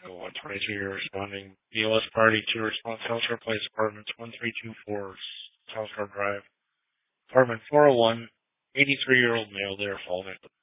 Oh, 22, you're responding. BLS Party 2, response Southshore Place, apartments 1324, Southshore Drive. Apartment 401, 83-year-old male there falling